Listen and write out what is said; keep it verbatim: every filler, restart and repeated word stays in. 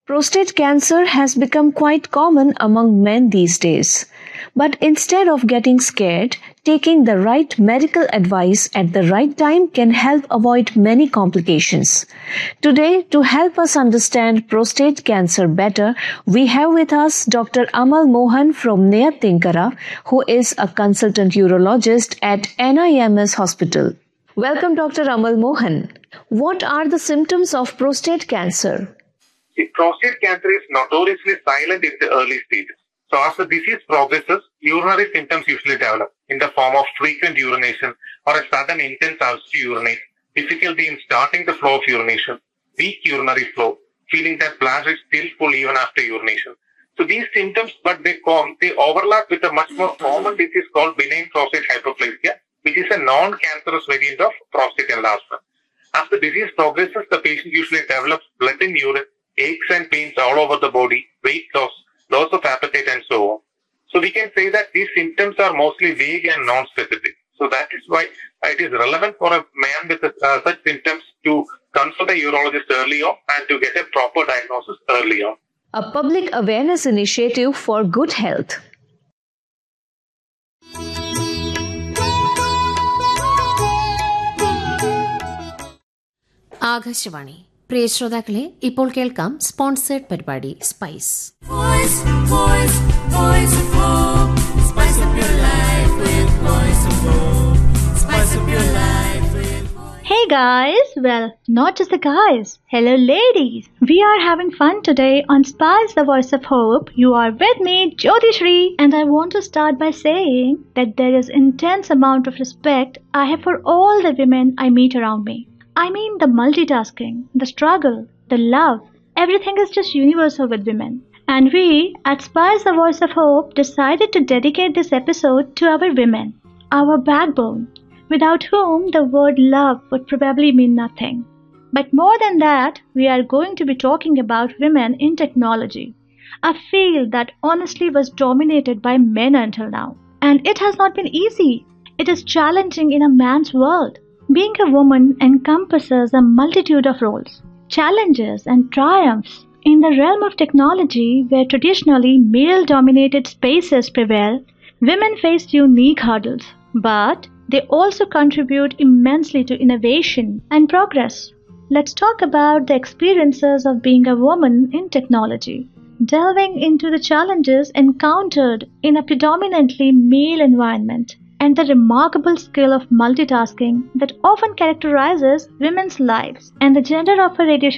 Prostate cancer has become quite common among men these days. But instead of getting scared, taking the right medical advice at the right time can help avoid many complications. Today, to help us understand prostate cancer better, we have with us Doctor Amal Mohan from Nayat Tinkara, who is a consultant urologist at N I M S Hospital. Welcome, Doctor Amal Mohan. What are the symptoms of prostate cancer? See, prostate cancer is notoriously silent in the early stages. So as the disease progresses, urinary symptoms usually develop in the form of frequent urination or a sudden intense urge to urinate, difficulty in starting the flow of urination, weak urinary flow, feeling that bladder is still full even after urination. So these symptoms, but they, come, they overlap with a much more common disease called benign prostate hyperplasia, which is a non-cancerous variant of prostate enlargement. As the disease progresses, the patient usually develops blood in urine, aches and pains all over the body, weight loss, loss of appetite and so on. So we can say that these symptoms are mostly vague and non-specific. So that is why it is relevant for a man with uh, such symptoms to consult a urologist early on and to get a proper diagnosis early on. A public awareness initiative for good health. Akashvani പ്രിയ ശ്രോതാക്കളെ, ഇപ്പോൾ കേൾക്കാം sponsored പരിപാടി spice. Hey guys, well, not just the guys. Hello ladies. We are having fun today on Spice the Voice of Hope. You are with me, Jyoti Shri, and I want to start by saying that there is intense amount of respect I have for all the women I meet around me. I mean the multitasking, the struggle, the love, everything is just universal with women. And we at Spice the Voice of Hope decided to dedicate this episode to our women, our backbone, without whom the word love would probably mean nothing. But more than that, we are going to be talking about women in technology, a field that honestly was dominated by men until now. And it has not been easy. It is challenging in a man's world. Being a woman encompasses a multitude of roles, challenges and triumphs. In the realm of technology, where traditionally male-dominated spaces prevail, women face unique hurdles, but they also contribute immensely to innovation and progress. Let's talk about the experiences of being a woman in technology, delving into the challenges encountered in a predominantly male environment, and the remarkable skill of multitasking that often characterizes women's lives, and the gender of a radio